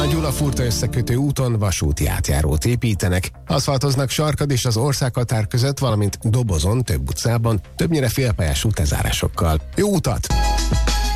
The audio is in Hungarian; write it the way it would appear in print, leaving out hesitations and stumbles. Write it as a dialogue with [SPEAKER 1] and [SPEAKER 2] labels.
[SPEAKER 1] Gyulafurta összekötő úton vasúti átjárót építenek, aszfaltoznak Sarkad és az országhatár között, valamint Dobozon több utcában, többnyire félpályás útlezárásokkal. Jó utat!